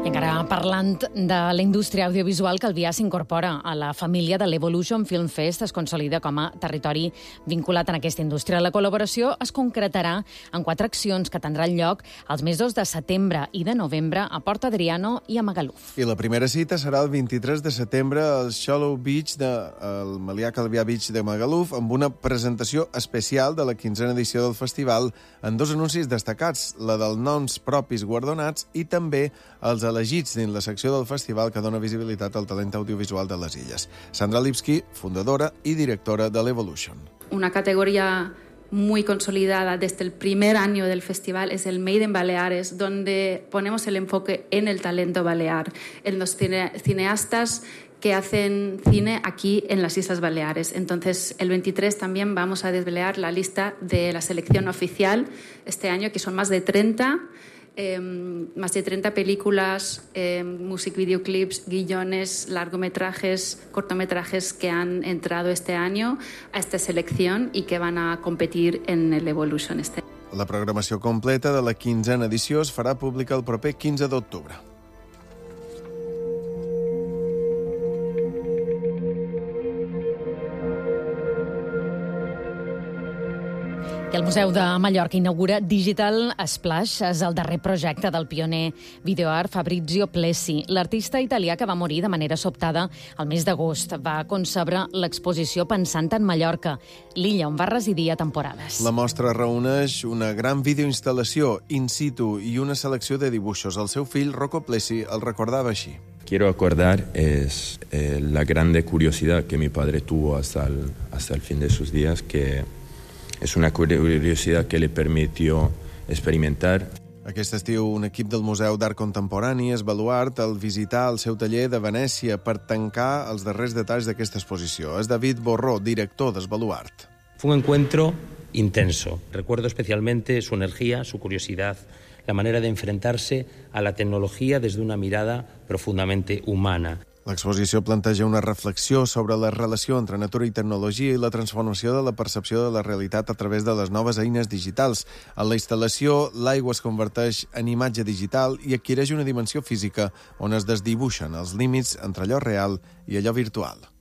I encara parlant de la indústria audiovisual, Calvià s'incorpora a la família de l'Evolution Film Fest, es consolida com a territori vinculat en aquesta indústria. La col·laboració es concretarà en 4 accions que tindran lloc els mesos de setembre i de novembre a Port Adriano i a Magaluf. I la primera cita serà el 23 de setembre al Shallow Beach, al Melià Calvià Beach de Magaluf, amb una presentació especial de la 15a edició del festival, en 2 anuncis destacats, la dels noms propis guardonats i també els elegits dins la secció del festival que dona visibilitat al talent audiovisual de les illes. Sandra Lipski, fundadora y directora de l'Evolution. Una categoría muy consolidada desde el primer año del festival es el Made in Baleares, donde ponemos el enfoque en el talento balear, en los cineastas que hacen cine aquí en las Islas Baleares. Entonces, el 23 también vamos a desvelar la lista de la selección oficial este año, que son más de 30 películas, music videoclips, guiones, largometrajes, cortometrajes que han entrado este año a esta selección y que van a competir en el Evolution este año. La programació completa de la 15a edició es farà pública el proper 15 d'octubre. I el Museu de Mallorca inaugura Digital Splash. És el darrer projecte del pioner videoart Fabrizio Plessi. L'artista italià que va morir de manera sobtada el mes d'agost va concebre l'exposició pensant en Mallorca, l'illa on va residir a temporades. La mostra reuneix una gran videoinstal·lació in situ i una selecció de dibuixos. El seu fill, Rocco Plessi, el recordava així. Quiero acordar es la grande curiosidad que mi padre tuvo hasta el fin de sus días, que es una curiosidad que le permitió experimentar. Aquest estiu, un equip del Museu d'Art Contemporani Esbaluart el visitar el seu taller de Venècia per tancar els darrers detalls d'aquesta exposició. És David Borró, director d'Esbaluart. Fue un encuentro intenso. Recuerdo especialmente su energía, su curiosidad, la manera de enfrentarse a la tecnología desde una mirada profundamente humana. L'exposició planteja una reflexió sobre la relació entre natura i tecnologia i la transformació de la percepció de la realitat a través de les noves eines digitals. En la instal·lació, l'aigua es converteix en imatge digital i adquireix una dimensió física on es desdibuixen els límits entre allò real i allò virtual.